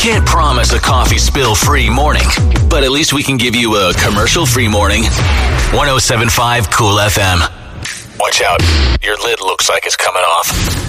can't promise a coffee spill-free morning, but at least we can give you a commercial-free morning. 107.5 Cool FM. Watch out. Your lid looks like it's coming off.